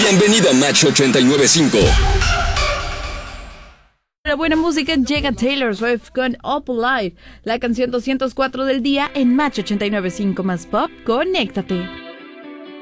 Bienvenido a Match 89.5. La buena música llega Taylor Swift con Up Alive, la canción 204 del día en Match 89.5 más pop. Conéctate.